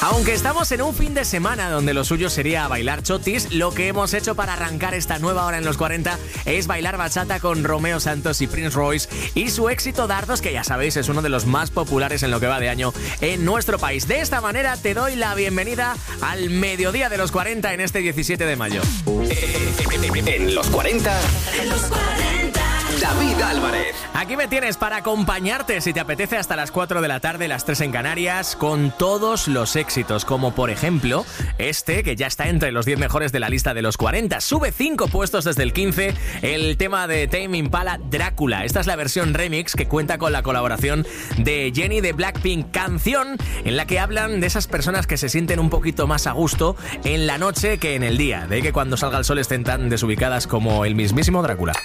Aunque estamos en un fin de semana donde lo suyo sería bailar chotis, lo que hemos hecho para arrancar esta nueva hora en los 40 es bailar bachata con Romeo Santos y Prince Royce y su éxito Dardos, que ya sabéis es uno de los más populares en lo que va de año en nuestro país. De esta manera te doy la bienvenida al mediodía de los 40 en este 17 de mayo. En los 40, David Álvarez. Aquí me tienes para acompañarte si te apetece hasta las 4 de la tarde, las 3 en Canarias, con todos los éxitos, como por ejemplo este que ya está entre los 10 mejores de la lista de los 40. Sube 5 puestos desde el 15, el tema de Tame Impala, Drácula. Esta es la versión remix que cuenta con la colaboración de Jennie de Blackpink, canción en la que hablan de esas personas que se sienten un poquito más a gusto en la noche que en el día, de que cuando salga el sol estén tan desubicadas como el mismísimo Drácula.